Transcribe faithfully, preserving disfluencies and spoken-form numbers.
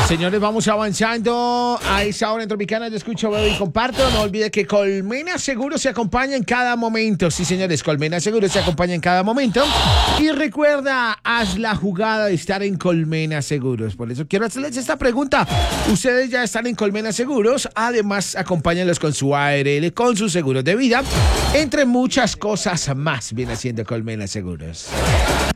Señores, vamos avanzando a esa hora en Tropicana. Yo escucho, veo y comparto. No olvide que Colmena Seguro se acompaña en cada momento. Sí, señores, Colmena Seguro se acompaña en cada momento. Y recuerda, haz la jugada de estar en Colmena Seguros. Por eso quiero hacerles esta pregunta. Ustedes ya están en Colmena Seguros. Además, acompáñenlos con su A R L, con sus seguros de vida. Entre muchas cosas más viene haciendo Colmena Seguros.